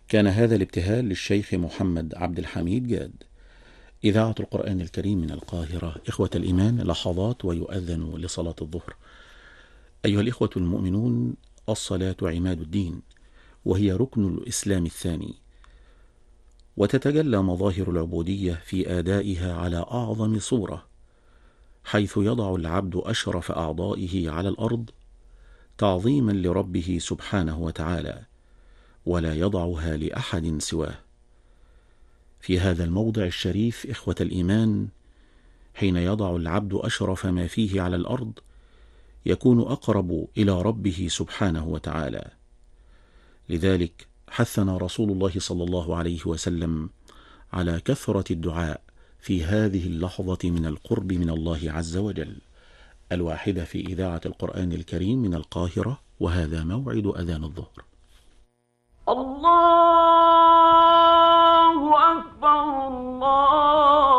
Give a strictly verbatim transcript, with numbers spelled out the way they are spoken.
كان هذا الابتهال للشيخ محمد عبد الحميد جاد. إذاعة القرآن الكريم من القاهرة. إخوة الإيمان، لحظات ويؤذن لصلاة الظهر. أيها الإخوة المؤمنون، الصلاة عماد الدين، وهي ركن الإسلام الثاني، وتتجلى مظاهر العبودية في آدائها على أعظم صورة، حيث يضع العبد أشرف أعضائه على الأرض تعظيما لربه سبحانه وتعالى، ولا يضعها لأحد سواه. في هذا الموضع الشريف إخوة الإيمان، حين يضع العبد أشرف ما فيه على الأرض، يكون أقرب إلى ربه سبحانه وتعالى. لذلك حثنا رسول الله صلى الله عليه وسلم على كثرة الدعاء في هذه اللحظة من القرب من الله عز وجل. الواحدة في إذاعة القرآن الكريم من القاهرة، وهذا موعد أذان الظهر. الله أكبر، الله